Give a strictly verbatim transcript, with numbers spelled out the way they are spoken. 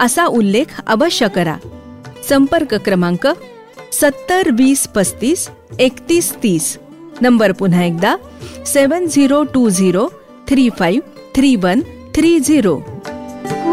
असा उल्लेख अवश्य करा. संपर्क क्रमांक सत्तर वीस पस्तीस एकतीस तीस. नंबर पुन्हा एकदा सेवन zero to zero three five three one three zero.